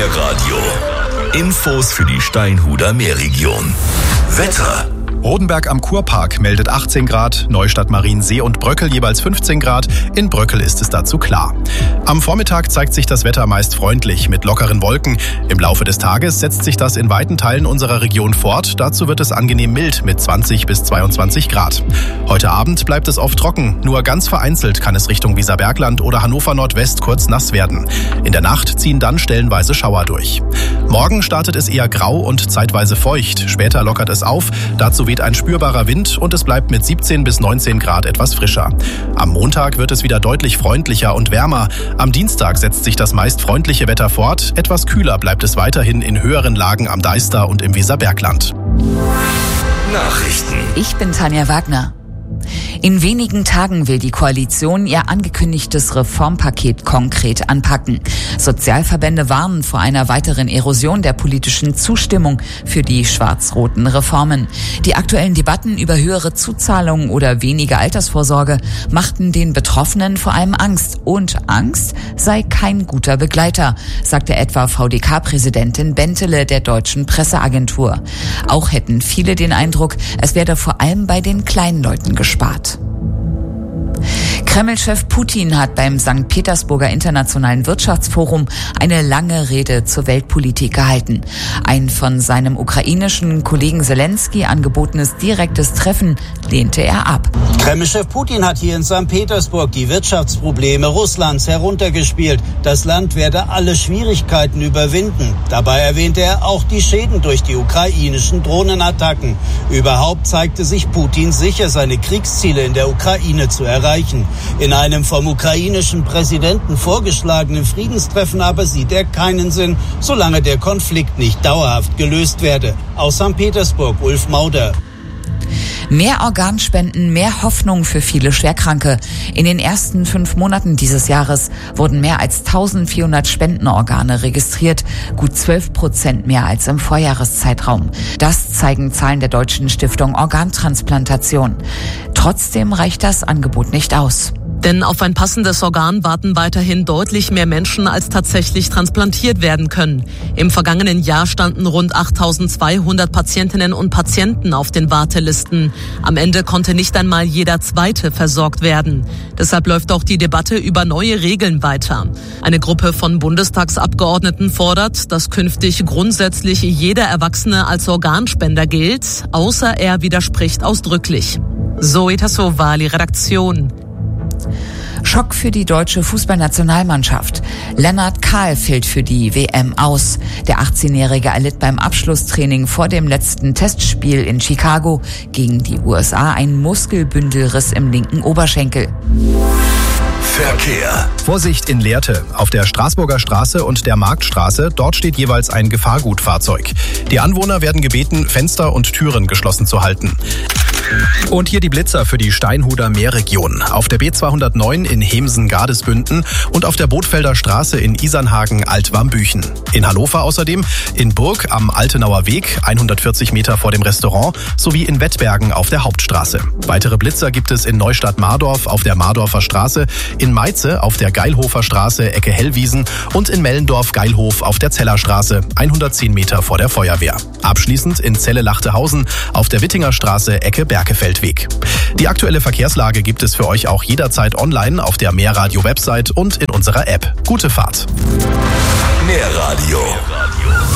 Meerradio. Infos für die Steinhuder Meerregion. Wetter. Rodenberg am Kurpark meldet 18 Grad, Neustadt Mariensee und Bröckel jeweils 15 Grad. In Bröckel ist es dazu klar. Am Vormittag zeigt sich das Wetter meist freundlich mit lockeren Wolken. Im Laufe des Tages setzt sich das in weiten Teilen unserer Region fort. Dazu wird es angenehm mild mit 20 bis 22 Grad. Heute Abend bleibt es oft trocken. Nur ganz vereinzelt kann es Richtung Weserbergland oder Hannover Nordwest kurz nass werden. In der Nacht ziehen dann stellenweise Schauer durch. Morgen startet es eher grau und zeitweise feucht. Später lockert es auf. Dazu weht ein spürbarer Wind und es bleibt mit 17 bis 19 Grad etwas frischer. Am Montag wird es wieder deutlich freundlicher und wärmer. Am Dienstag setzt sich das meist freundliche Wetter fort. Etwas kühler bleibt es weiterhin in höheren Lagen am Deister und im Weserbergland. Nachrichten. Ich bin Tanja Wagner. In wenigen Tagen will die Koalition ihr angekündigtes Reformpaket konkret anpacken. Sozialverbände warnen vor einer weiteren Erosion der politischen Zustimmung für die schwarz-roten Reformen. Die aktuellen Debatten über höhere Zuzahlungen oder weniger Altersvorsorge machten den Betroffenen vor allem Angst. Und Angst sei kein guter Begleiter, sagte etwa VDK-Präsidentin Bentele der Deutschen Presseagentur. Auch hätten viele den Eindruck, es werde vor allem bei den kleinen Leuten gespart. Kreml-Chef Putin hat beim St. Petersburger Internationalen Wirtschaftsforum eine lange Rede zur Weltpolitik gehalten. Ein von seinem ukrainischen Kollegen Zelensky angebotenes direktes Treffen lehnte er ab. Kreml-Chef Putin hat hier in St. Petersburg die Wirtschaftsprobleme Russlands heruntergespielt. Das Land werde alle Schwierigkeiten überwinden. Dabei erwähnte er auch die Schäden durch die ukrainischen Drohnenattacken. Überhaupt zeigte sich Putin sicher, seine Kriegsziele in der Ukraine zu erreichen. In einem vom ukrainischen Präsidenten vorgeschlagenen Friedenstreffen aber sieht er keinen Sinn, solange der Konflikt nicht dauerhaft gelöst werde. Aus St. Petersburg, Ulf Mauder. Mehr Organspenden, mehr Hoffnung für viele Schwerkranke. In den ersten 5 Monaten dieses Jahres wurden mehr als 1400 Spendenorgane registriert, gut 12% mehr als im Vorjahreszeitraum. Das zeigen Zahlen der Deutschen Stiftung Organtransplantation. Trotzdem reicht das Angebot nicht aus. Denn auf ein passendes Organ warten weiterhin deutlich mehr Menschen, als tatsächlich transplantiert werden können. Im vergangenen Jahr standen rund 8.200 Patientinnen und Patienten auf den Wartelisten. Am Ende konnte nicht einmal jeder Zweite versorgt werden. Deshalb läuft auch die Debatte über neue Regeln weiter. Eine Gruppe von Bundestagsabgeordneten fordert, dass künftig grundsätzlich jeder Erwachsene als Organspender gilt, außer er widerspricht ausdrücklich. Zoe Tassovali, Redaktion. Schock für die deutsche Fußballnationalmannschaft. Lennart Kahl fällt für die WM aus. Der 18-Jährige erlitt beim Abschlusstraining vor dem letzten Testspiel in Chicago gegen die USA einen Muskelbündelriss im linken Oberschenkel. Verkehr. Vorsicht in Lehrte. Auf der Straßburger Straße und der Marktstraße, dort steht jeweils ein Gefahrgutfahrzeug. Die Anwohner werden gebeten, Fenster und Türen geschlossen zu halten. Und hier die Blitzer für die Steinhuder Meerregion. Auf der B209 in Hemsen-Gardesbünden und auf der Bothfelder Straße in Isernhagen-Altwarmbüchen. In Hannover außerdem in Burg am Altenauer Weg, 140 Meter vor dem Restaurant, sowie in Wettbergen auf der Hauptstraße. Weitere Blitzer gibt es in Neustadt-Mardorf auf der Mardorfer Straße, in Meize auf der Geilhofer Straße, Ecke Hellwiesen und in Mellendorf-Geilhof auf der Zellerstraße, 110 Meter vor der Feuerwehr. Abschließend in Celle-Lachthausen auf der Wittinger Straße, Ecke Berkefeldweg. Die aktuelle Verkehrslage gibt es für euch auch jederzeit online auf der Meerradio-Website und in unserer App. Gute Fahrt. Meerradio.